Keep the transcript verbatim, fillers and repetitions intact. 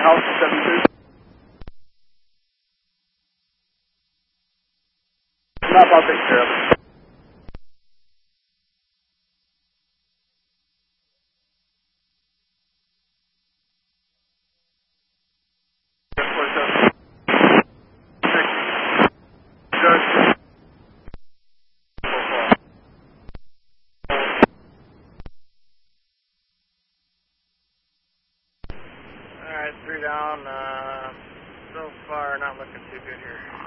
house seventy-two. Not about take care of it. Alright, three down. Uh, so far, not looking too good here.